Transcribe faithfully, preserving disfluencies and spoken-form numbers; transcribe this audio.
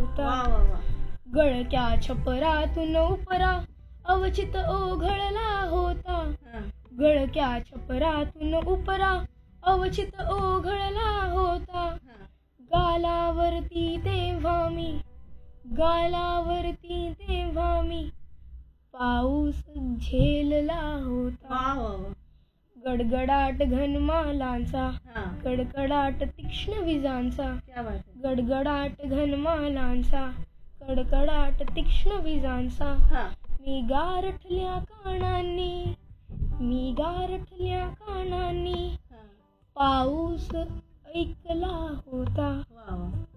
होता. वा वा वा. गळक्या छपरातून उपरा अवचित ओघळला होता. हा. गळक्या छपरातून उपरा अवचित ओघळला होता. हा. गालावरती तेव्हा मी गालावरती तेव्हा मी पाऊस झेलला होता. वा वा वा. गडगडाट घनमालांचा हा. कडकडाट तीक्ष्ण विजांचा. क्या बात आहे. गडगडाट घनमालांचा कडकडाट तीक्ष्ण विजांचा. हा. मी गारठल्या कानांनी मी गारठल्या कानांनी हा. पाऊस ऐकला होता. वा वा.